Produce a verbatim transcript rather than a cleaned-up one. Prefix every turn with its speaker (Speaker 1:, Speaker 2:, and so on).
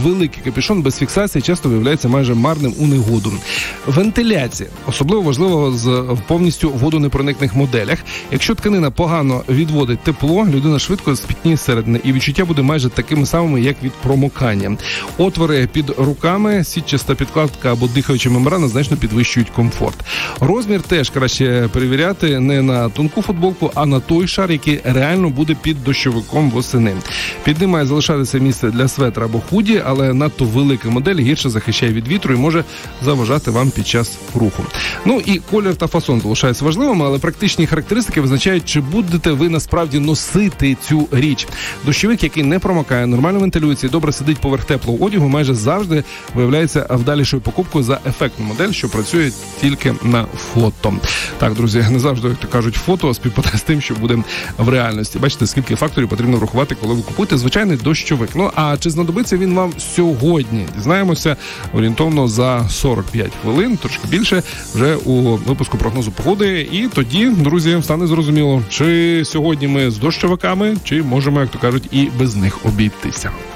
Speaker 1: великий капюшон без фіксації часто виявляється майже марним у негоду. Вентиляція. Особливо важливо з повністю водонепроникних моделях. Якщо тканина погано відводить тепло, людина швидко спітніє зсередини, і відчуття буде майже такими самими, як від промокання. Отвори під руками, сітчаста підкладка або дихаюча мембрана значно підвищують комфорт. Розмір теж краще перевіряти не на тонку футболку, а на той шар, який реально буде під дощовиком восени. Під ним має залишатися місце для светра або худі, але надто велика модель гірше захищає від вітру і може заважати вам під час руху. Ну і колір та фасон залишаються важливими, але практичні характеристики визначають, чи будете ви насправді носити цю річ. Дощовик, який не промокає, нормально вентилюється і добре сидить поверх теплого одягу, майже завжди виявляється вдалішою покупкою за ефектну модель, що працює тільки на фото. Так, друзі, не завжди, як то кажуть, фото співпадає з тим, що буде в реальності. Бачите, скільки факторів потрібно врахувати, коли ви купуєте звичайний дощовик. Ну, а чи знадобиться він вам сьогодні? Дізнаємося орієнтовно за сорок п'ять хвилин, трошки більше, вже у випуску прогнозу погоди. І тоді, друзі, стане зрозуміло, чи сьогодні ми з дощовиками, чи можемо, як то кажуть, і без них обійтися.